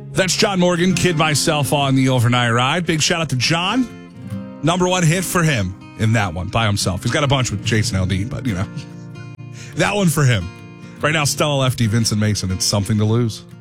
That's John Morgan, Kid Myself on the Overnight Ride. Big shout out to John. Number one hit for him in that one by himself. He's got a bunch with Jason Aldean, but that one for him. Right now, Stella Lefty, Vincent Mason, it's Something to Lose.